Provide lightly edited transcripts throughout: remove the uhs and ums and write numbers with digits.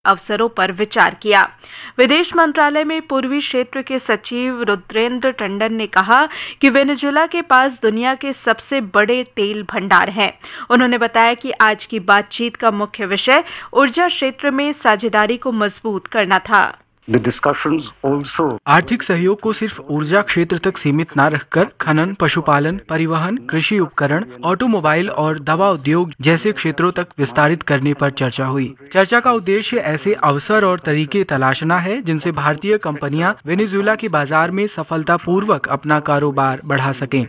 अवसरों पर विचार किया। विदेश मंत्रालय में पूर्वी क्षेत्र के सचिव रुद्रेंद्र टंडन ने कहा कि वेनेजुएला के पास दुनिया के सबसे बड़े तेल भंडार हैं। उन्होंने बताया कि आज की बातचीत का मुख्य विषय ऊर्जा क्षेत्र में साझेदारी को मजबूत करना था। आर्थिक सहयोग को सिर्फ ऊर्जा क्षेत्र तक सीमित न रखकर खनन, पशुपालन, परिवहन, कृषि उपकरण, ऑटोमोबाइल और दवा उद्योग जैसे क्षेत्रों तक विस्तारित करने पर चर्चा हुई। चर्चा का उद्देश्य ऐसे अवसर और तरीके तलाशना है जिनसे भारतीय कंपनियां वेनेजुएला के बाजार में सफलतापूर्वक अपना कारोबार बढ़ा सकें।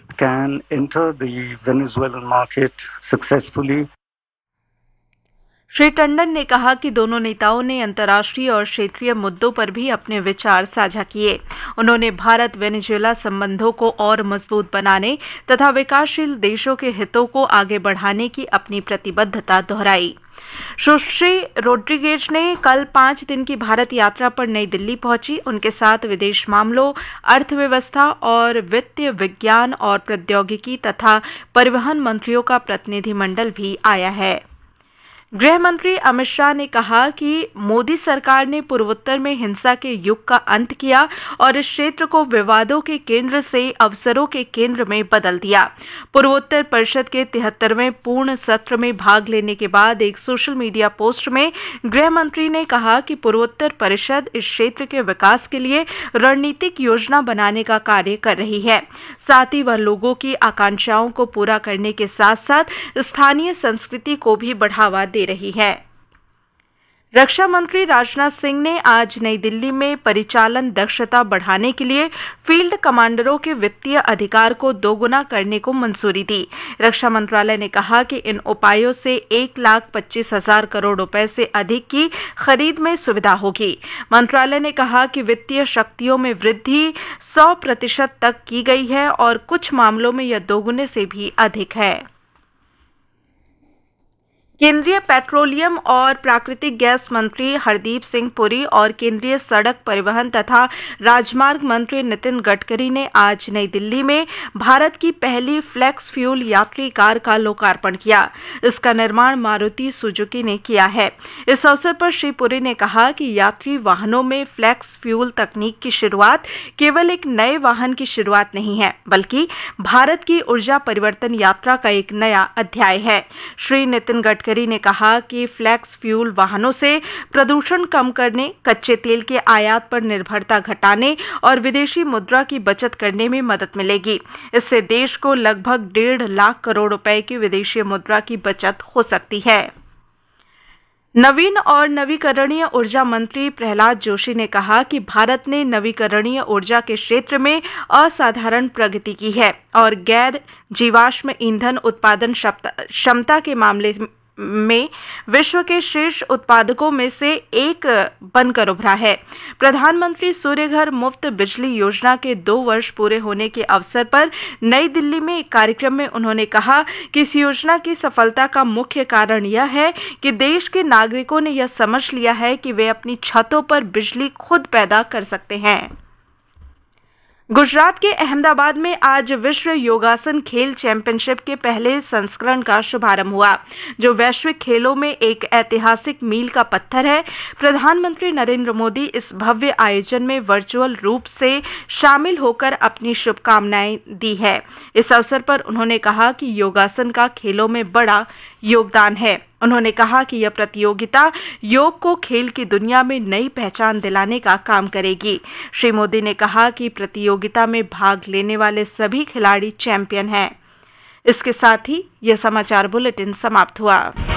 श्री टंडन ने कहा कि दोनों नेताओं ने अंतर्राष्ट्रीय और क्षेत्रीय मुद्दों पर भी अपने विचार साझा किए। उन्होंने भारत वेनेजुएला संबंधों को और मजबूत बनाने तथा विकासशील देशों के हितों को आगे बढ़ाने की अपनी प्रतिबद्धता दोहराई। सुश्री रोड्रिगेज ने कल 5 दिन की भारत यात्रा पर नई दिल्ली पहुंची। उनके साथ विदेश मामलों, अर्थव्यवस्था और वित्तीय विज्ञान और प्रौद्योगिकी तथा परिवहन मंत्रियों का प्रतिनिधिमंडल भी आया है। गृह मंत्री अमित शाह ने कहा कि मोदी सरकार ने पूर्वोत्तर में हिंसा के युग का अंत किया और इस क्षेत्र को विवादों के केंद्र से अवसरों के केंद्र में बदल दिया। पूर्वोत्तर परिषद के 73वें पूर्ण सत्र में भाग लेने के बाद एक सोशल मीडिया पोस्ट में गृह मंत्री ने कहा कि पूर्वोत्तर परिषद इस क्षेत्र के विकास के लिए रणनीतिक योजना बनाने का कार्य कर रही है। साथ ही वह लोगों की आकांक्षाओं को पूरा करने के साथ साथ स्थानीय संस्कृति को भी बढ़ावा दे रही है। रक्षा मंत्री राजनाथ सिंह ने आज नई दिल्ली में परिचालन दक्षता बढ़ाने के लिए फील्ड कमांडरों के वित्तीय अधिकार को दोगुना करने को मंजूरी दी। रक्षा मंत्रालय ने कहा कि इन उपायों से 1,25,000 करोड़ रुपए से अधिक की खरीद में सुविधा होगी। मंत्रालय ने कहा कि वित्तीय शक्तियों में वृद्धि 100% तक की गई है और कुछ मामलों में यह दोगुने से भी अधिक है। केंद्रीय पेट्रोलियम और प्राकृतिक गैस मंत्री हरदीप सिंह पुरी और केंद्रीय सड़क परिवहन तथा राजमार्ग मंत्री नितिन गडकरी ने आज नई दिल्ली में भारत की पहली फ्लेक्स फ्यूल यात्री कार का लोकार्पण किया। इसका निर्माण मारुति सुजुकी ने किया है। इस अवसर पर श्री पुरी ने कहा कि यात्री वाहनों में फ्लेक्स फ्यूल तकनीक की शुरुआत केवल एक नए वाहन की शुरुआत नहीं है, बल्कि भारत की ऊर्जा परिवर्तन यात्रा का एक नया अध्याय है। श्री नितिन गडकरी ने कहा कि फ्लेक्स फ्यूल वाहनों से प्रदूषण कम करने, कच्चे तेल के आयात पर निर्भरता घटाने और विदेशी मुद्रा की बचत करने में मदद मिलेगी। इससे देश को लगभग 1.5 लाख करोड़ रुपए की विदेशी मुद्रा की बचत हो सकती है। नवीन और नवीकरणीय ऊर्जा मंत्री प्रहलाद जोशी ने कहा कि भारत ने नवीकरणीय ऊर्जा के क्षेत्र में असाधारण प्रगति की है और गैर जीवाश्म ईंधन उत्पादन क्षमता के मामले में विश्व के शीर्ष उत्पादकों में से एक बनकर उभरा है। प्रधानमंत्री सूर्यघर मुफ्त बिजली योजना के 2 वर्ष पूरे होने के अवसर पर नई दिल्ली में एक कार्यक्रम में उन्होंने कहा कि इस योजना की सफलता का मुख्य कारण यह है कि देश के नागरिकों ने यह समझ लिया है कि वे अपनी छतों पर बिजली खुद पैदा कर सकते हैं। गुजरात के अहमदाबाद में आज विश्व योगासन खेल चैंपियनशिप के पहले संस्करण का शुभारंभ हुआ, जो वैश्विक खेलों में एक ऐतिहासिक मील का पत्थर है। प्रधानमंत्री नरेंद्र मोदी इस भव्य आयोजन में वर्चुअल रूप से शामिल होकर अपनी शुभकामनाएं दी है। इस अवसर पर उन्होंने कहा कि योगासन का खेलों में बड़ा योगदान है। उन्होंने कहा कि यह प्रतियोगिता योग को खेल की दुनिया में नई पहचान दिलाने का काम करेगी। श्री मोदी ने कहा कि प्रतियोगिता में भाग लेने वाले सभी खिलाड़ी चैंपियन हैं। इसके साथ ही यह समाचार बुलेटिन समाप्त हुआ।